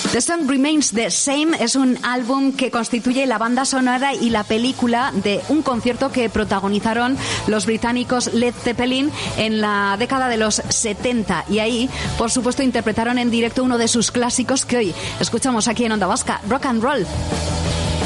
The Song Remains the Same es un álbum que constituye la banda sonora y la película de un concierto que protagonizaron los británicos Led Zeppelin en la década de los 70. Y ahí, por supuesto, interpretaron en directo uno de sus clásicos que hoy escuchamos aquí en Onda Vasca, Rock and Roll.